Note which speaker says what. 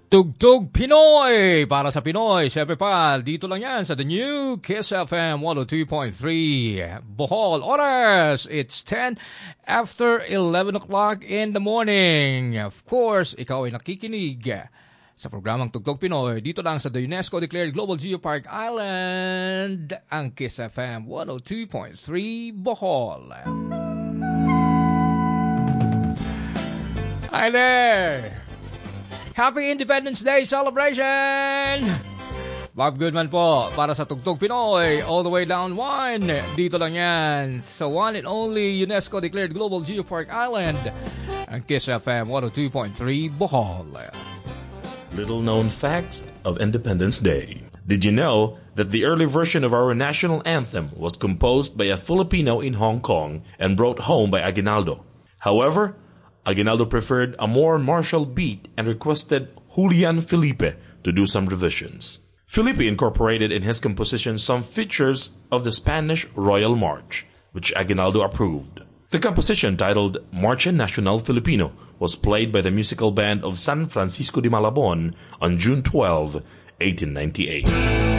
Speaker 1: Tugtog Pinoy para sa Pinoy. Siyempre pa, dito lang yan sa The New Kiss FM 102.3 Bohol. Oras, it's 10 after 11 o'clock in the morning. Of course, ikaw ay nakikinig sa programang Tugtog Pinoy dito lang sa the UNESCO-declared Global Geopark Island, ang Kiss FM 102.3 Bohol. Hi there! Happy Independence Day celebration! Bob Goodman po para sa Tugtog Pinoy all the way down one. Dito lang yan sa one and only UNESCO-declared Global Geopark Island, ang Kiss FM 102.3 Bohol.
Speaker 2: Little known facts of Independence Day. Did you know that the early version of our national anthem was composed by a Filipino in Hong Kong and brought home by Aguinaldo? However, Aguinaldo preferred a more martial beat and requested Julian Felipe to do some revisions. Felipe incorporated in his composition some features of the Spanish Royal March, which Aguinaldo approved. The composition, titled Marcha Nacional Filipino, was played by the musical band of San Francisco de Malabon on June 12, 1898.